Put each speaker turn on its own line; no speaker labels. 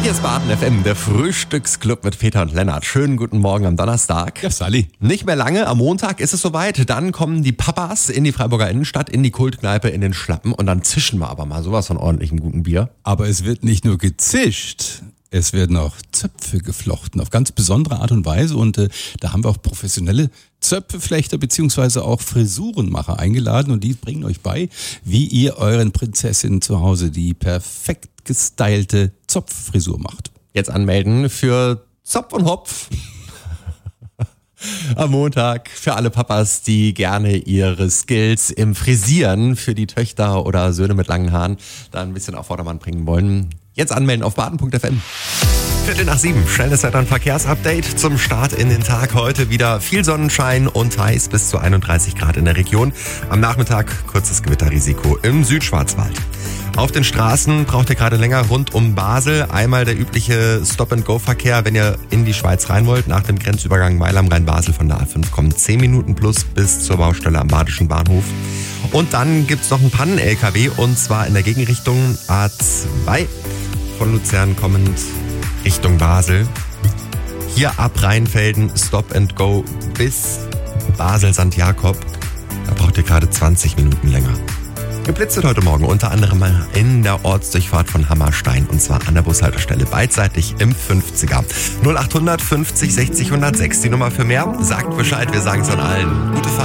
Hier ist Baden FM, der Frühstücksclub mit Peter und Lennart. Schönen guten Morgen am Donnerstag.
Ja, Sally.
Nicht mehr lange, am Montag ist es soweit. Dann kommen die Papas in die Freiburger Innenstadt, in die Kultkneipe, in den Schlappen. Und dann zischen wir aber mal sowas von ordentlichem guten Bier.
Aber es wird nicht nur gezischt, es werden auch Zöpfe geflochten, auf ganz besondere Art und Weise. Und da haben wir auch professionelle Zöpfeflechter bzw. auch Frisurenmacher eingeladen. Und die bringen euch bei, wie ihr euren Prinzessinnen zu Hause die perfekt gestylte Zopffrisur macht.
Jetzt anmelden für Zopf und Hopf. Am Montag für alle Papas, die gerne ihre Skills im Frisieren für die Töchter oder Söhne mit langen Haaren da ein bisschen auf Vordermann bringen wollen. Jetzt anmelden auf baden.fm. 7:15, schnelles Wetter- und Verkehrsupdate zum Start in den Tag. Heute wieder viel Sonnenschein und heiß bis zu 31 Grad in der Region. Am Nachmittag kurzes Gewitterrisiko im Südschwarzwald. Auf den Straßen braucht ihr gerade länger rund um Basel. Einmal der übliche Stop-and-Go-Verkehr, wenn ihr in die Schweiz rein wollt. Nach dem Grenzübergang Weil am Rhein-Basel von der A5 kommen 10 Minuten plus bis zur Baustelle am Badischen Bahnhof. Und dann gibt's noch einen Pannen-LKW und zwar in der Gegenrichtung A2 von Luzern kommend Richtung Basel. Hier ab Rheinfelden Stop-and-Go bis Basel-St. Jakob. Da braucht ihr gerade 20 Minuten länger. Geblitzt wird heute Morgen unter anderem in der Ortsdurchfahrt von Hammerstein und zwar an der Bushaltestelle beidseitig im 50er. 0800 50 60 106 die Nummer für mehr. Sagt Bescheid, wir sagen es an allen. Gute Fahrt.